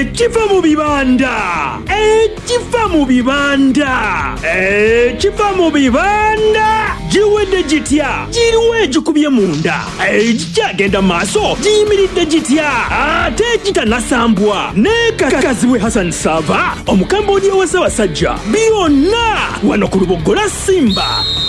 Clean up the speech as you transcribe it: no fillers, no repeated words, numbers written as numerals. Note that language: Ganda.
ekiva mu bibanda giwedde gitya giriwo egikubye munda egikyagenda maaso giyimiridde gitya ate gitanasambwa nekakazibwe Hassan Sava omukambodi ow'Ssaabasajja byonna wano ku Lubogola Simba